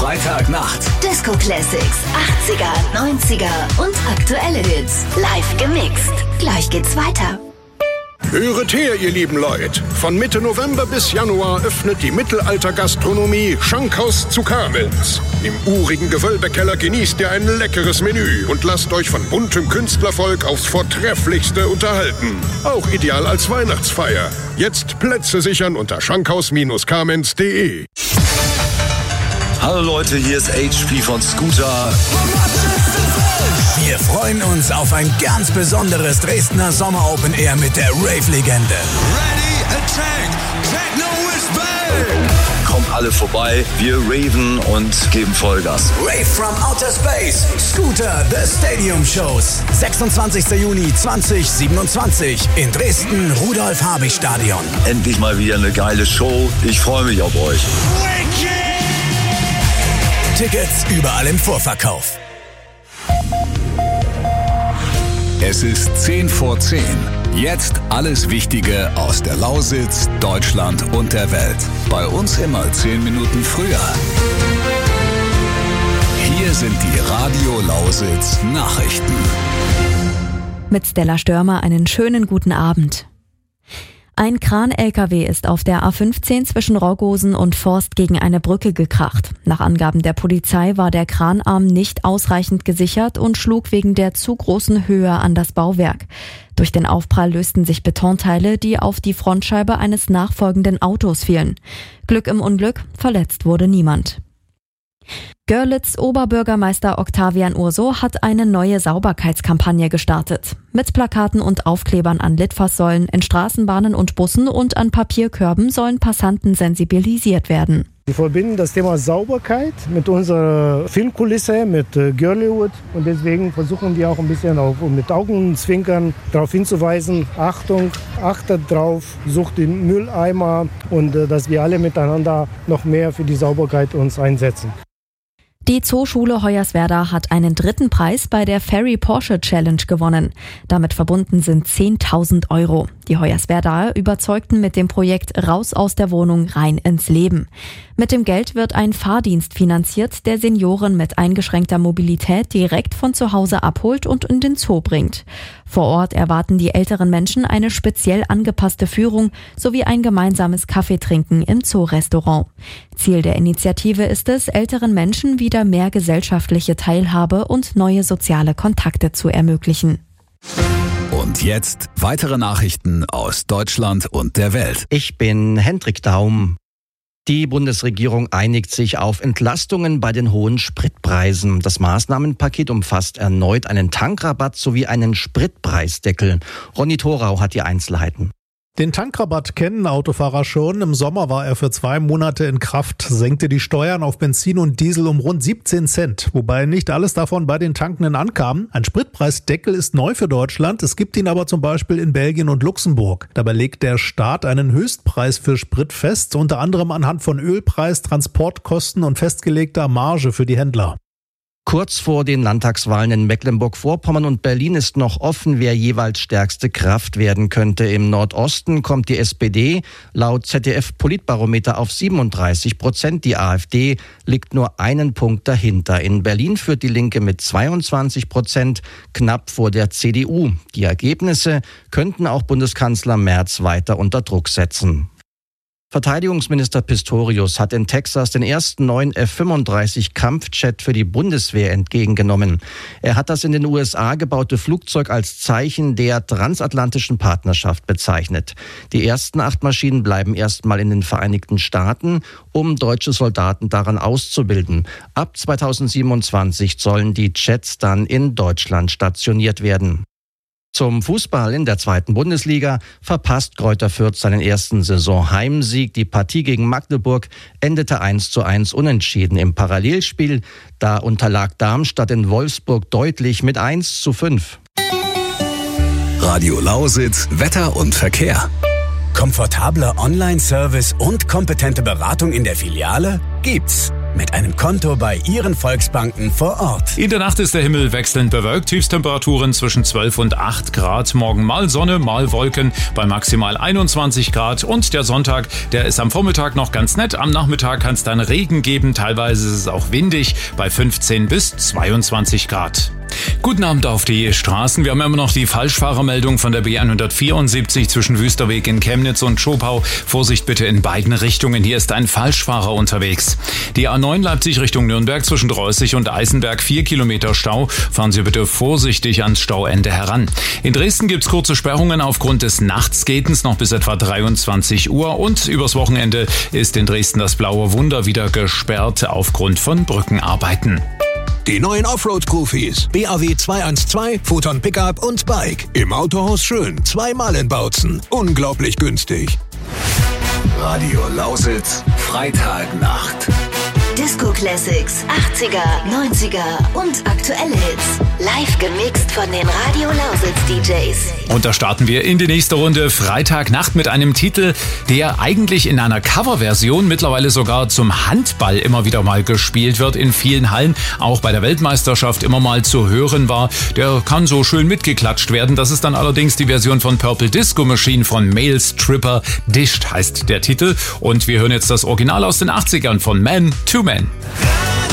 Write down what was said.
Freitagnacht. Disco Classics, 80er, 90er und aktuelle Hits. Live gemixt. Gleich geht's weiter. Höret her, ihr lieben Leute. Von Mitte November bis Januar öffnet die Mittelalter-Gastronomie Schankhaus zu Kamenz. Im urigen Gewölbekeller genießt ihr ein leckeres Menü und lasst euch von buntem Künstlervolk aufs Vortrefflichste unterhalten. Auch ideal als Weihnachtsfeier. Jetzt Plätze sichern unter schankhaus-kamenz.de. Hallo Leute, hier ist HP von Scooter. Wir freuen uns auf ein ganz besonderes Dresdner Sommer Open Air mit der Rave-Legende. Ready, attack, techno is back. Kommt alle vorbei, wir raven und geben Vollgas. Rave from Outer Space, Scooter, The Stadium Shows. 26. Juni 2027 in Dresden, Rudolf-Habich-Stadion. Endlich mal wieder eine geile Show, ich freue mich auf euch. Tickets überall im Vorverkauf. Es ist 10:10. Jetzt alles Wichtige aus der Lausitz, Deutschland und der Welt. Bei uns immer 10 Minuten früher. Hier sind die Radio Lausitz Nachrichten. Mit Stella Störmer einen schönen guten Abend. Ein Kran-LKW ist auf der A15 zwischen Roggosen und Forst gegen eine Brücke gekracht. Nach Angaben der Polizei war der Kranarm nicht ausreichend gesichert und schlug wegen der zu großen Höhe an das Bauwerk. Durch den Aufprall lösten sich Betonteile, die auf die Frontscheibe eines nachfolgenden Autos fielen. Glück im Unglück, verletzt wurde niemand. Görlitz Oberbürgermeister Octavian Urso hat eine neue Sauberkeitskampagne gestartet. Mit Plakaten und Aufklebern an Litfaßsäulen, in Straßenbahnen und Bussen und an Papierkörben sollen Passanten sensibilisiert werden. Wir verbinden das Thema Sauberkeit mit unserer Filmkulisse, mit Girlywood. Und deswegen versuchen wir auch ein bisschen auch mit Augenzwinkern darauf hinzuweisen, Achtung, achtet drauf, sucht den Mülleimer und dass wir alle miteinander noch mehr für die Sauberkeit uns einsetzen. Die Zooschule Hoyerswerda hat einen 3. Preis bei der Ferry Porsche Challenge gewonnen. Damit verbunden sind 10.000 €. Die Hoyerswerdaer überzeugten mit dem Projekt Raus aus der Wohnung, rein ins Leben. Mit dem Geld wird ein Fahrdienst finanziert, der Senioren mit eingeschränkter Mobilität direkt von zu Hause abholt und in den Zoo bringt. Vor Ort erwarten die älteren Menschen eine speziell angepasste Führung sowie ein gemeinsames Kaffeetrinken im Zoo-Restaurant. Ziel der Initiative ist es, älteren Menschen wieder mehr gesellschaftliche Teilhabe und neue soziale Kontakte zu ermöglichen. Und jetzt weitere Nachrichten aus Deutschland und der Welt. Ich bin Hendrik Daum. Die Bundesregierung einigt sich auf Entlastungen bei den hohen Spritpreisen. Das Maßnahmenpaket umfasst erneut einen Tankrabatt sowie einen Spritpreisdeckel. Ronny Thorau hat die Einzelheiten. Den Tankrabatt kennen Autofahrer schon. Im Sommer war er für 2 Monate in Kraft, senkte die Steuern auf Benzin und Diesel um rund 17 Cent, wobei nicht alles davon bei den Tankenden ankam. Ein Spritpreisdeckel ist neu für Deutschland, es gibt ihn aber zum Beispiel in Belgien und Luxemburg. Dabei legt der Staat einen Höchstpreis für Sprit fest, unter anderem anhand von Ölpreis, Transportkosten und festgelegter Marge für die Händler. Kurz vor den Landtagswahlen in Mecklenburg-Vorpommern und Berlin ist noch offen, wer jeweils stärkste Kraft werden könnte. Im Nordosten kommt die SPD laut ZDF-Politbarometer auf 37%. Die AfD liegt nur einen Punkt dahinter. In Berlin führt die Linke mit 22%, knapp vor der CDU. Die Ergebnisse könnten auch Bundeskanzler Merz weiter unter Druck setzen. Verteidigungsminister Pistorius hat in Texas den ersten neuen F-35 Kampfjet für die Bundeswehr entgegengenommen. Er hat das in den USA gebaute Flugzeug als Zeichen der transatlantischen Partnerschaft bezeichnet. Die ersten 8 Maschinen bleiben erstmal in den Vereinigten Staaten, um deutsche Soldaten daran auszubilden. Ab 2027 sollen die Jets dann in Deutschland stationiert werden. Zum Fußball in der 2. Bundesliga verpasst Greuther Fürth seinen ersten Saisonheimsieg. Die Partie gegen Magdeburg endete 1:1 unentschieden. Im Parallelspiel, da unterlag Darmstadt in Wolfsburg deutlich mit 1:5. Radio Lausitz, Wetter und Verkehr. Komfortabler Online-Service und kompetente Beratung in der Filiale? Gibt's. mit einem Konto bei Ihren Volksbanken vor Ort. In der Nacht ist der Himmel wechselnd bewölkt, Tiefstemperaturen zwischen 12 und 8 Grad. Morgen mal Sonne, mal Wolken bei maximal 21 Grad. Und der Sonntag, der ist am Vormittag noch ganz nett. Am Nachmittag kann es dann Regen geben, teilweise ist es auch windig bei 15 bis 22 Grad. Guten Abend auf die Straßen. Wir haben immer noch die Falschfahrermeldung von der B174 zwischen Wüsterweg in Chemnitz und Schopau. Vorsicht bitte in beiden Richtungen. Hier ist ein Falschfahrer unterwegs. Die A9 Leipzig Richtung Nürnberg zwischen Dreußig und Eisenberg 4 Kilometer Stau. Fahren Sie bitte vorsichtig ans Stauende heran. In Dresden gibt's kurze Sperrungen aufgrund des Nachtskatens noch bis etwa 23 Uhr. Und übers Wochenende ist in Dresden das Blaue Wunder wieder gesperrt aufgrund von Brückenarbeiten. Die neuen Offroad-Profis. BAW 212, Photon Pickup und Bike. Im Autohaus Schön. 2-mal in Bautzen. Unglaublich günstig. Radio Lausitz, Freitagnacht. Disco Classics, 80er, 90er und aktuelle Hits. Live gemixt von den Radio Lausitz DJs. Und da starten wir in die nächste Runde Freitagnacht mit einem Titel, der eigentlich in einer Coverversion mittlerweile sogar zum Handball immer wieder mal gespielt wird in vielen Hallen, auch bei der Weltmeisterschaft immer mal zu hören war. Der kann so schön mitgeklatscht werden. Das ist dann allerdings die Version von Purple Disco Machine von Male Stripper Dished heißt der Titel. Und wir hören jetzt das Original aus den 80ern von Man to Man.